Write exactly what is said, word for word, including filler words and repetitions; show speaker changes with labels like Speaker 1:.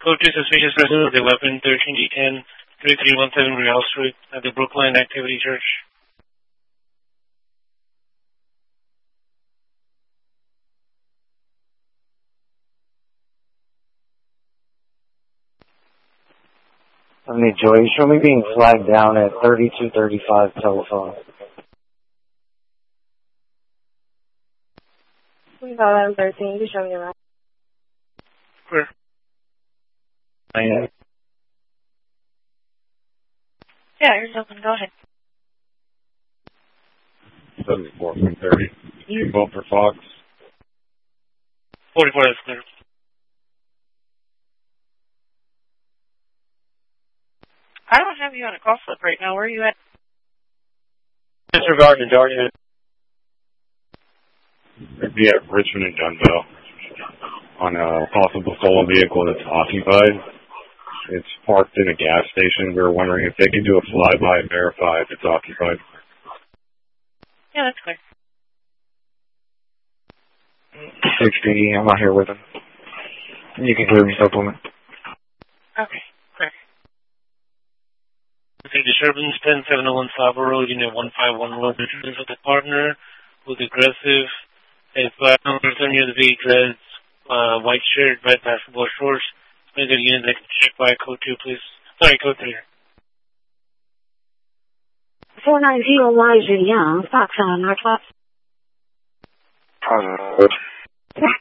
Speaker 1: Code two suspicious person with a weapon, thirteen G ten, thirty-three seventeen Real Street at the Brookline Activity Church.
Speaker 2: I need Joy. Show me being flagged down at thirty-two thirty-five telephone.
Speaker 3: We got eleven thirteen. You show me around.
Speaker 1: Where?
Speaker 2: Yeah.
Speaker 3: Yeah, here's open. Go ahead.
Speaker 4: seventy-four one thirty. You vote for Fox?
Speaker 1: forty-four, that's clear.
Speaker 3: I don't have you on a call slip right now. Where are you at?
Speaker 1: Disregard and Darien.
Speaker 4: I'd be at Richmond and Dunville on a possible stolen vehicle that's occupied. It's parked in a gas station. We were wondering if they could do a flyby and verify if it's occupied.
Speaker 3: Yeah, that's clear.
Speaker 2: sixty, I'm not here with him. You can clear me supplement.
Speaker 3: Okay, clear.
Speaker 1: Okay, disturbance ten seven oh one Sabo Road, Unit one five one Road. Disturbance with a partner who's aggressive. Has black numbers near the vehicle, uh, white shirt, red basketball shorts. Maybe the unit that can check by code two, please. Sorry, code three.
Speaker 3: four nine zero Y Julien, Fox on Northwest.
Speaker 2: Positive.